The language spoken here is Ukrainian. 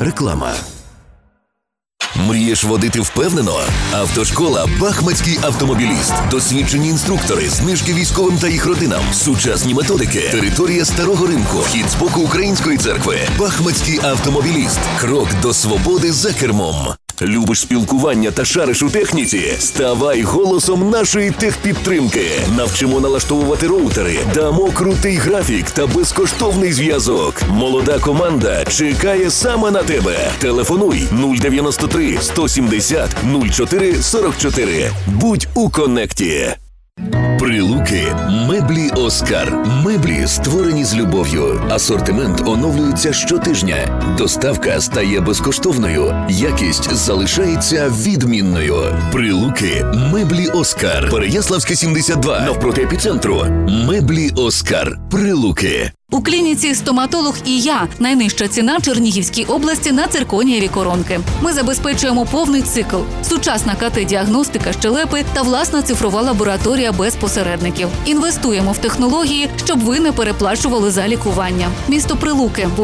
Реклама. Мрієш водити впевнено? Автошкола «Бахмацький автомобіліст». Досвідчені інструктори, знижки військовим та їх родинам, сучасні методики, територія Старого Ринку, вхід з боку Української церкви. «Бахмацький автомобіліст». Крок до свободи за кермом. Любиш спілкування та шариш у техніці? Ставай голосом нашої техпідтримки. Навчимо налаштовувати роутери, дамо крутий графік та безкоштовний зв'язок. Молода команда чекає саме на тебе. Телефонуй 093 170 04 44. Будь у коннекті. Прилуки. Меблі «Оскар». Меблі, створені з любов'ю. Асортимент оновлюється щотижня. Доставка стає безкоштовною. Якість залишається відмінною. Прилуки. Меблі «Оскар». Переяславське, 72. Навпроти епіцентру. Меблі «Оскар». Прилуки. У клініці «Стоматолог і я» найнижча ціна в Чернігівській області на цирконієві коронки. Ми забезпечуємо повний цикл, сучасна КТ-діагностика щелепи та власна цифрова лабораторія без посередників. Інвестуємо в технології, щоб ви не переплачували за лікування. Місто Прилуки.